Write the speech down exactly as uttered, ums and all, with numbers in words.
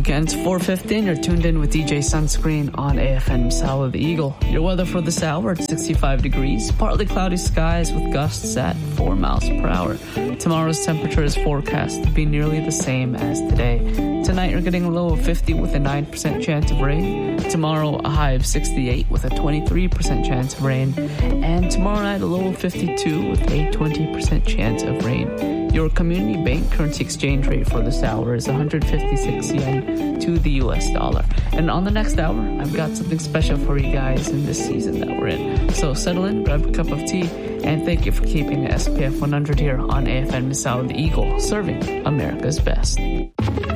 again, it's four fifteen. You're tuned in with D J Sunscreen on A F M Misawa the Eagle. Your weather for this hour at sixty-five degrees. Partly cloudy skies with gusts at four miles per hour. Tomorrow's temperature is forecast to be nearly the same as today. Tonight you're getting a low of fifty with a nine percent chance of rain. Tomorrow a high of sixty-eight with a twenty-three percent chance of rain. And tomorrow night a low of fifty-two with a twenty percent chance of rain. Your community bank currency exchange rate for this hour is one hundred fifty-six yen to the U S dollar. And on the next hour, I've got something special for you guys in this season that we're in. So settle in, grab a cup of tea, and thank you for keeping S P F one hundred here on A F M Misawa the Eagle, serving America's best.